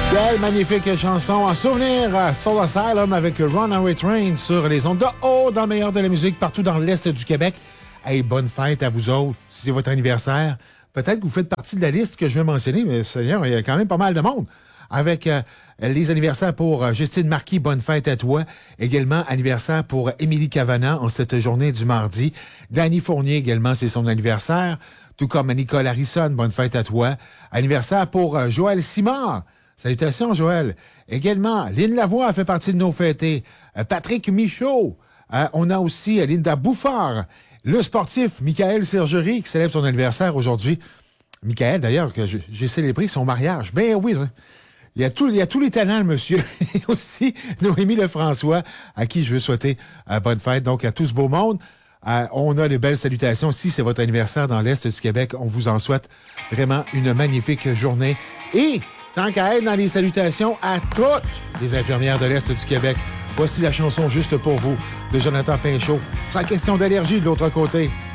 Quelle magnifique chanson en souvenir Soul Asylum avec Runaway Train sur les ondes de haut dans le meilleur de la musique partout dans l'Est du Québec. Hey, bonne fête à vous autres. Si c'est votre anniversaire, peut-être que vous faites partie de la liste que je vais mentionner, mais Seigneur, il y a quand même pas mal de monde. Avec les anniversaires pour Justine Marquis, bonne fête à toi. Également, anniversaire pour Émilie Cavana en cette journée du mardi. Danny Fournier également, c'est son anniversaire. Tout comme Nicole Harrison, bonne fête à toi. Anniversaire pour Joël Simard. Salutations, Joël. Également, Lynn Lavoie fait partie de nos fêtés. Patrick Michaud. On a aussi Linda Bouffard. Le sportif Michael Sergerie qui célèbre son anniversaire aujourd'hui. Michael, d'ailleurs, que j'ai célébré son mariage. Ben oui, il y a tous les talents, le monsieur. Et aussi Noémie Lefrançois, à qui je veux souhaiter bonne fête. Donc, à tout ce beau monde. On a de belles salutations. Si c'est votre anniversaire dans l'Est du Québec, on vous en souhaite vraiment une magnifique journée. Et tant qu'à être dans les salutations à toutes les infirmières de l'Est du Québec, voici la chanson Juste pour vous de Jonathan Pinchot. Sans question d'allergie de l'autre côté.